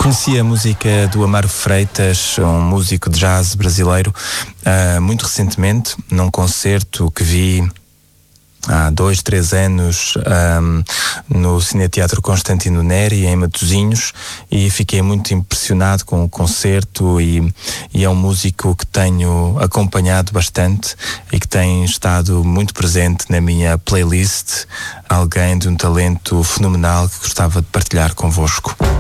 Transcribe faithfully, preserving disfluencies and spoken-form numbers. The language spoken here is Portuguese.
Conheci a música do Amaro Freitas, um músico de jazz brasileiro, uh, muito recentemente, num concerto que vi há dois, três anos um, no Cineteatro Constantino Neri, em Matosinhos, e fiquei muito impressionado com o concerto e, e é um músico que tenho acompanhado bastante e que tem estado muito presente na minha playlist, alguém de um talento fenomenal que gostava de partilhar convosco.